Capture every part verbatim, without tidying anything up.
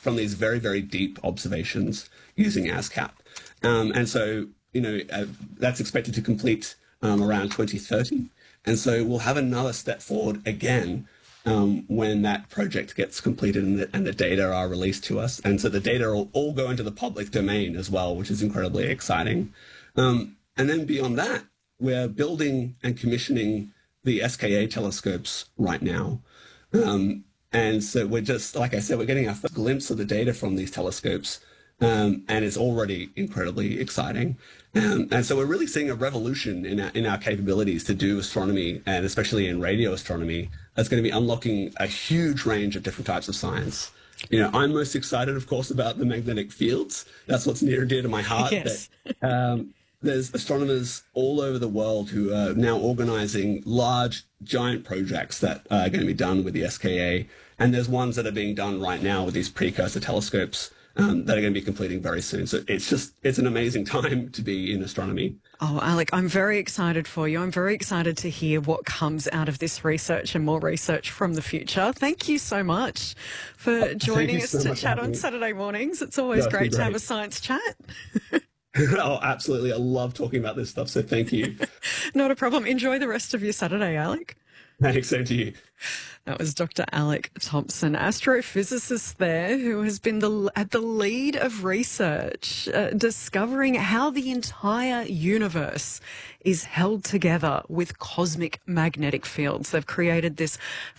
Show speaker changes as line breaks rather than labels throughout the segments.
from these very, very deep observations using ASCAP. Um, and so, you know, uh, that's expected to complete um, around twenty thirty. And so we'll have another step forward again um, when that project gets completed and the, and the data are released to us. And so the data will all go into the public domain as well, which is incredibly exciting. Um, and then beyond that, we're building and commissioning the S K A telescopes right now. Um, and so we're just, like I said, we're getting our first glimpse of the data from these telescopes. Um, and it's already incredibly exciting. Um, and so we're really seeing a revolution in our, in our capabilities to do astronomy, and especially in radio astronomy, that's going to be unlocking a huge range of different types of science. You know, I'm most excited, of course, about the magnetic fields. That's what's near and dear to my heart.
Yes.
But, um, there's astronomers all over the world who are now organizing large, giant projects that are going to be done with the S K A. And there's ones that are being done right now with these precursor telescopes. Um, that are going to be completing very soon. So it's just, it's an amazing time to be in astronomy.
Oh, Alec, I'm very excited for you. I'm very excited to hear what comes out of this research and more research from the future. Thank you so much for joining us
so
to chat on Saturday mornings. It's always
That's
great,
great
to have a science chat.
Oh, absolutely. I love talking about this stuff. So thank you.
Not a problem. Enjoy the rest of your Saturday, Alec.
Thanks, same to you.
That was Doctor Alec Thompson, astrophysicist there, who has been the, at the lead of research, uh, discovering how the entire universe is held together with cosmic magnetic fields. They've created this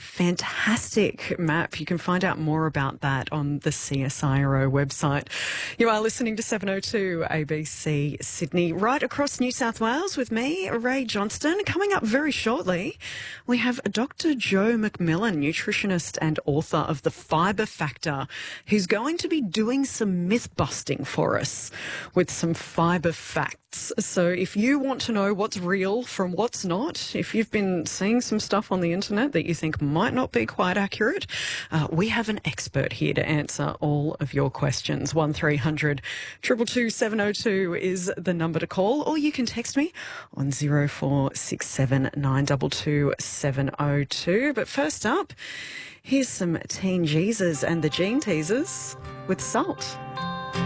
fantastic map. You can find out more about that on the C S I R O website. You are listening to seven oh two A B C Sydney, right across New South Wales with me, Ray Johnston. Coming up very shortly, we have Doctor Joe McMillan, nutritionist and author of The Fibre Factor, who's going to be doing some myth busting for us with some fibre facts. So if you want to know what's real from what's not, if you've been seeing some stuff on the internet that you think might not be quite accurate, uh, we have an expert here to answer all of your questions. one three hundred two two two seven oh two is the number to call, or you can text me on zero four six seven nine two two seven oh two. But first up, here's some Teen Jesus and the Gene Teasers with Salt.